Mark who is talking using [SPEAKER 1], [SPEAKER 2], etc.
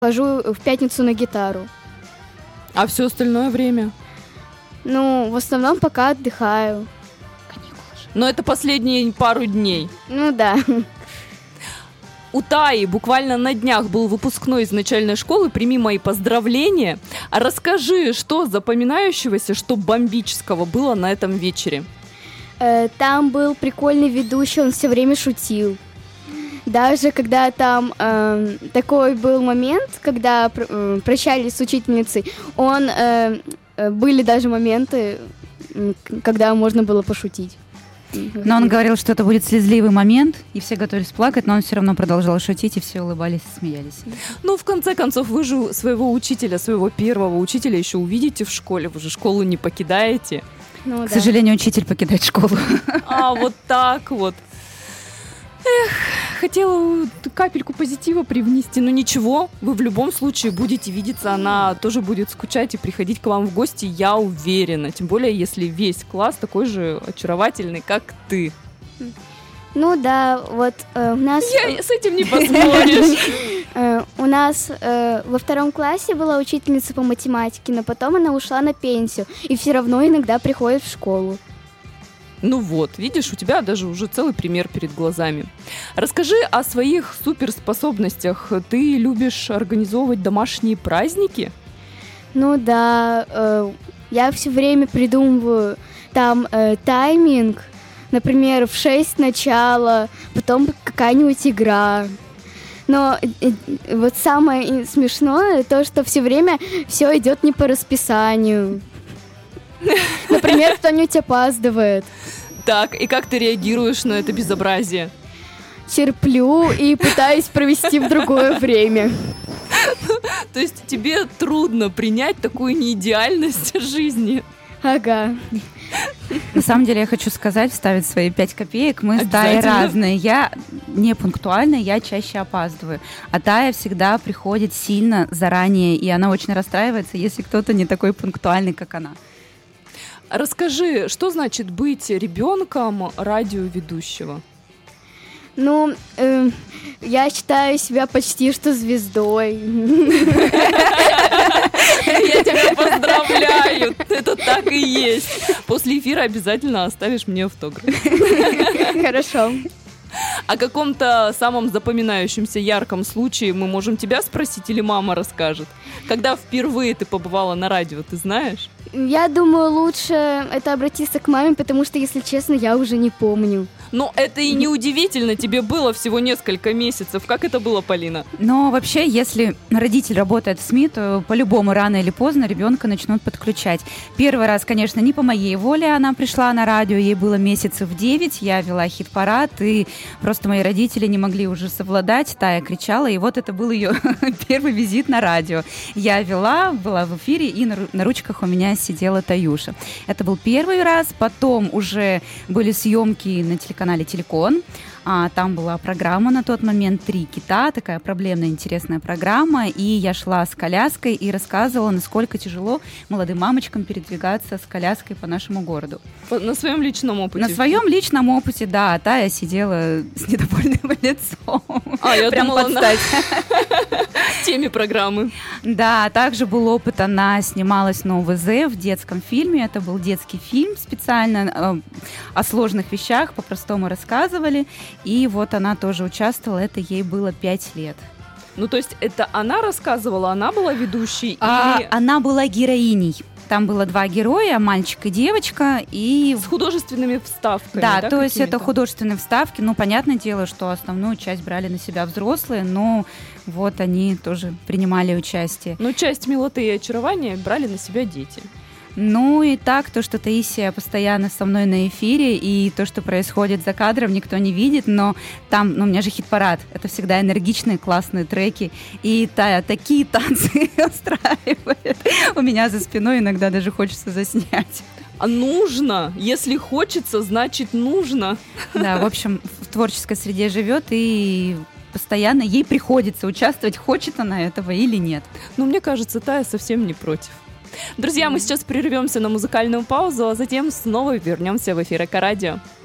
[SPEAKER 1] хожу в пятницу на гитару.
[SPEAKER 2] А все остальное время?
[SPEAKER 1] Ну, в основном пока отдыхаю.
[SPEAKER 2] Но это последние пару дней.
[SPEAKER 1] Ну да.
[SPEAKER 2] У Таи буквально на днях был выпускной из начальной школы. Прими мои поздравления. А расскажи, что запоминающегося, что бомбического было на этом вечере?
[SPEAKER 1] Там был прикольный ведущий, он все время шутил. Даже когда там такой был момент, когда прощались с учительницей, были даже моменты, когда можно было пошутить.
[SPEAKER 3] Но он говорил, что это будет слезливый момент, и все готовились плакать, но он все равно продолжал шутить, и все улыбались и смеялись.
[SPEAKER 2] Ну, в конце концов, вы же своего учителя, своего первого учителя еще увидите в школе, вы же школу не покидаете.
[SPEAKER 1] Ну,
[SPEAKER 3] К сожалению, учитель покидает школу.
[SPEAKER 2] А, вот так вот. Эх, хотела капельку позитива привнести, но ничего, вы в любом случае будете видеться, она тоже будет скучать и приходить к вам в гости, я уверена. Тем более, если весь класс такой же очаровательный, как ты.
[SPEAKER 1] Ну да, вот у нас...
[SPEAKER 2] Я с этим не поспоришь.
[SPEAKER 1] У нас во 2 классе была учительница по математике, но потом она ушла на пенсию и все равно иногда приходит в школу.
[SPEAKER 2] Ну вот, видишь, у тебя даже уже целый пример перед глазами. Расскажи о своих суперспособностях. Ты любишь организовывать домашние праздники?
[SPEAKER 1] Ну да, я все время придумываю там тайминг, например, в 6 начала, потом какая-нибудь игра. Но вот самое смешное то, что все время все идет не по расписанию. Например, кто-нибудь опаздывает.
[SPEAKER 2] Так, и как ты реагируешь на это безобразие?
[SPEAKER 1] Терплю и пытаюсь провести в другое время.
[SPEAKER 2] То есть тебе трудно принять такую неидеальность жизни?
[SPEAKER 1] Ага.
[SPEAKER 3] На самом деле я хочу сказать, вставить свои 5 копеек. Мы с Таей разные. Я не пунктуальная, я чаще опаздываю. А Тая всегда приходит сильно заранее, и она очень расстраивается, если кто-то не такой пунктуальный, как она.
[SPEAKER 2] Расскажи, что значит быть ребенком радиоведущего?
[SPEAKER 1] Ну, я считаю себя почти что звездой.
[SPEAKER 2] Я тебя поздравляю, это так и есть. После эфира обязательно оставишь мне автограф.
[SPEAKER 1] Хорошо.
[SPEAKER 2] О каком-то самом запоминающемся ярком случае мы можем тебя спросить или мама расскажет? Когда впервые ты побывала на радио, ты знаешь?
[SPEAKER 1] Я думаю, лучше это обратиться к маме, потому что, если честно, я уже не помню.
[SPEAKER 2] Но это и не удивительно, тебе было всего несколько месяцев. Как это было, Полина?
[SPEAKER 3] Но вообще, если родитель работает в СМИ, то по-любому рано или поздно ребенка начнут подключать. Первый раз, конечно, не по моей воле она пришла на радио, ей было месяцев 9, я вела хит-парад, и просто мои родители не могли уже совладать, Тая кричала, и вот это был ее первый визит на радио. Я вела, была в эфире, и на ручках у меня сидела Таюша. Это был первый раз, потом уже были съемки на телеканале «Телекон». Там была программа на тот момент «Три кита», такая проблемная, интересная программа, и я шла с коляской и рассказывала, насколько тяжело молодым мамочкам передвигаться с коляской по нашему городу.
[SPEAKER 2] На своем личном опыте?
[SPEAKER 3] На своем личном опыте, да. Тая сидела с недовольным лицом.
[SPEAKER 2] Я
[SPEAKER 3] прям
[SPEAKER 2] думала,
[SPEAKER 3] подстать.
[SPEAKER 2] В теме программы.
[SPEAKER 3] Да, также был опыт, она снималась на ОВЗ в детском фильме, это был детский фильм специально, о сложных вещах по-простому рассказывали. И вот она тоже участвовала, это ей было 5 лет.
[SPEAKER 2] Ну, то есть это она рассказывала, она была ведущей? Или...
[SPEAKER 3] Она была героиней. Там было 2 героя, мальчик и девочка. И...
[SPEAKER 2] С художественными вставками,
[SPEAKER 3] да, то есть это художественные вставки. Ну, понятное дело, что основную часть брали на себя взрослые, но вот они тоже принимали участие.
[SPEAKER 2] Но часть милоты и очарования брали на себя дети.
[SPEAKER 3] Ну и так, то, что Таисия постоянно со мной на эфире, и то, что происходит за кадром, никто не видит, но там, у меня же хит-парад, это всегда энергичные, классные треки, и Тая такие танцы устраивает. У меня за спиной иногда даже хочется заснять.
[SPEAKER 2] А нужно, если хочется, значит нужно.
[SPEAKER 3] Да, в общем, в творческой среде живет, и постоянно ей приходится участвовать, хочет она этого или нет.
[SPEAKER 2] Но мне кажется, Тая совсем не против. Друзья, мы сейчас прервемся на музыкальную паузу, а затем снова вернемся в эфир Эко-радио.